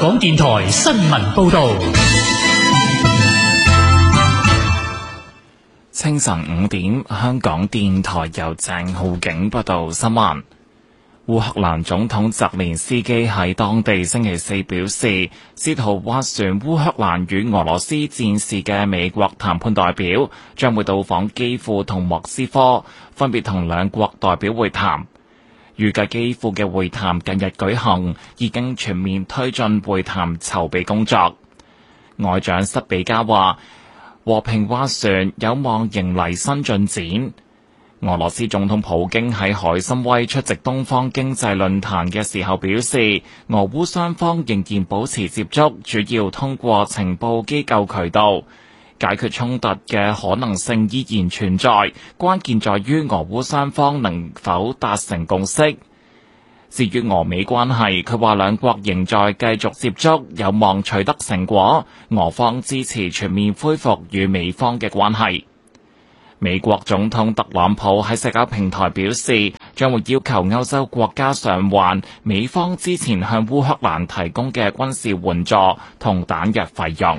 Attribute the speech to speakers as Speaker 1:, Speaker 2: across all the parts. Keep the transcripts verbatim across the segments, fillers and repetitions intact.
Speaker 1: 港電台新聞報道。
Speaker 2: 清晨五點，香港電台由鄭浩景報道新聞。烏克蘭總統澤連斯基喺當地星期四表示，試圖斡旋烏克蘭與俄羅斯戰事嘅美國談判代表將會到訪基輔同莫斯科，分別同兩國代表會談。預計基輔嘅會談近日舉行，已經全面推進會談籌備工作。外長塞比加話，和平斡旋有望迎嚟新進展。俄羅斯總統普京喺海參崴出席東方經濟論壇嘅時候表示，俄烏雙方仍然保持接觸，主要通過情報機構渠道。解決衝突嘅可能性依然存在，關鍵在於俄烏雙方能否達成共識。至於俄美關係，佢話兩國仍在繼續接觸，有望取得成果。俄方支持全面恢復與美方嘅關係。美國總統特朗普喺社交平台表示，將會要求歐洲國家償還美方之前向烏克蘭提供嘅軍事援助同彈藥費用。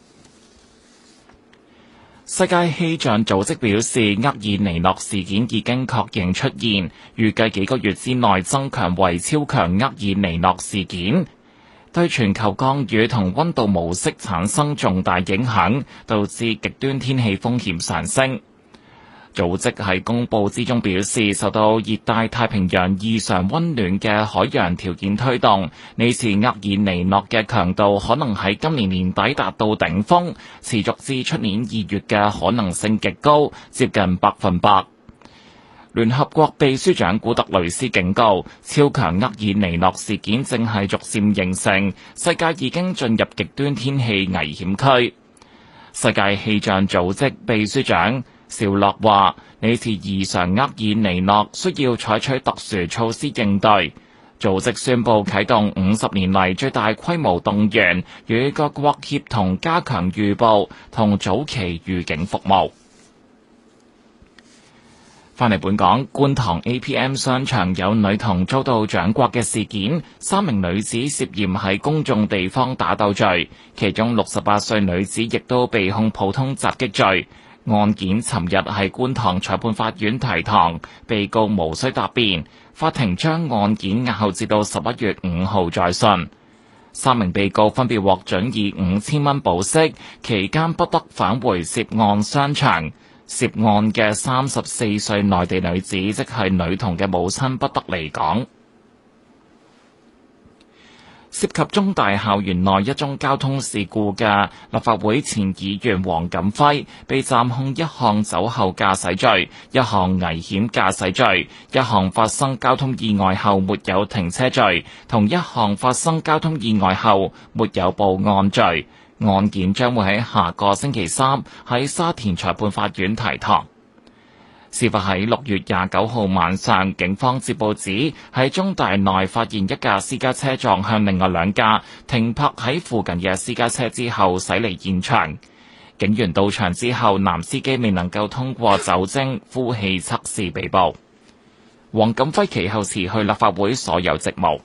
Speaker 2: 世界氣象組織表示，厄爾尼諾事件已經確認出現，預計幾個月之內增強為超強厄爾尼諾事件，對全球降雨同溫度模式產生重大影響，導致極端天氣風險上升。組織喺公佈之中表示，受到熱帶太平洋異常溫暖嘅海洋條件推動，呢次厄爾尼諾嘅強度可能喺今年年底達到頂峰，持續至出年二月嘅可能性極高，接近百分百。聯合國秘書長古特雷斯警告，超強厄爾尼諾事件正係逐漸形成，世界已經進入極端天氣危險區。世界氣象組織秘書長邵洛話：呢次異常厄爾尼諾需要採取特殊措施應對。組織宣布啟動五十年嚟最大規模動員，與各國協同加強預報同早期預警服務。翻嚟本港，觀塘 A P M 商場有女童遭到掌摑嘅事件，三名女子涉嫌喺公眾地方打鬥罪，其中六十八歲女子亦都被控普通襲擊罪。案件尋日喺觀塘裁判法院提堂，被告無需答辯，法庭將案件押後至到十一月五號再訊。三名被告分別獲准以五千蚊保釋，期間不得返回涉案商場。涉案嘅三十四歲內地女子，即係女童嘅母親，不得離港。涉及中大校園內一宗交通事故嘅立法會前議員黃錦輝，被暫控一項酒後駕駛罪、一項危險駕駛罪、一項發生交通意外後沒有停車罪，同一項發生交通意外後沒有報案罪。案件將會喺下個星期三喺沙田裁判法院提堂。事發喺六月廿九號晚上，警方接報指喺中大內發現一架私家車撞向另外兩架停泊喺附近嘅私家車之後駛離現場。警員到場之後，男司機未能夠通過酒精呼氣測試被捕。黃錦輝其後辭去立法會所有職務。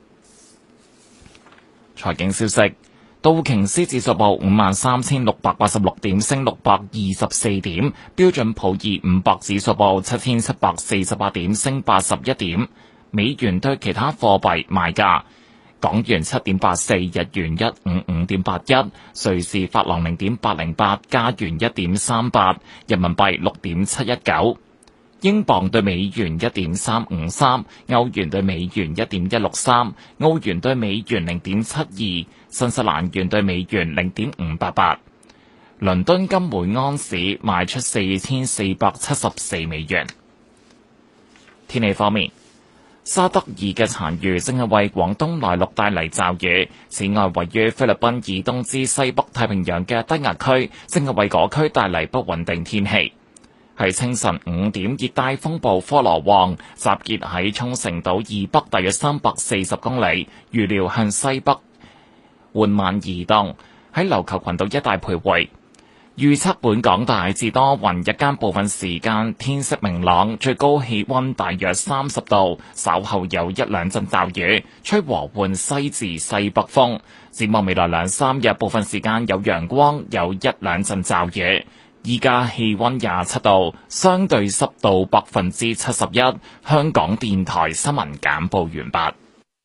Speaker 2: 財經消息。道瓊斯指數報五萬三千六百八十六點，升六百二十四點。標準普爾五百指數報七千七百四十八點，升八十一點。美元對其他貨幣賣價：港元七點八四，日元一五五點八一，瑞士法郎零點八零八，加元一點三八，人民幣六點七一九。英鎊對美元一點三五三，歐元對美元一點一六三，澳元對美元零點七二，新西蘭元對美元零點五八八。倫敦金每安士賣出四千四百七十四美元。天氣方面，沙德爾嘅殘餘正係為廣東內陸帶嚟驟雨，此外位於菲律賓以東至西北太平洋嘅低壓區正係為嗰區帶嚟不穩定天氣。喺清晨五點，熱帶風暴科羅旺集結喺沖繩島以北大約三百四十公里，預料向西北緩慢移動，喺琉球群島一帶徘徊。 預測本港大致多雲，日間部分時間天色明朗，最高氣溫大約三十度，稍後有一兩陣驟雨，吹和緩西至西北風。展望未來兩三日，部分時間有陽光，有一兩陣驟雨。依家氣溫廿七度，相對濕度百分之七十一。香港電台新聞簡報完畢。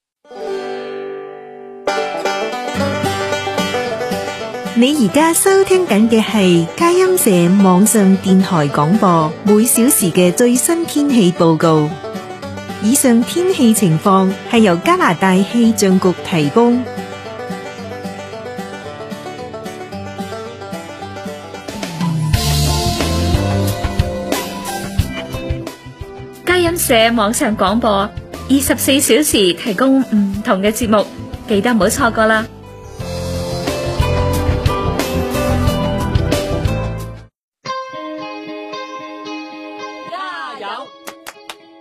Speaker 3: 你而家收聽緊嘅係佳音社網上電台廣播，每小時嘅最新天氣報告。以上天氣情況係由加拿大氣象局提供。
Speaker 4: 佳音社網上廣播，二十四小時提供唔同嘅節目，記得唔好錯過啦。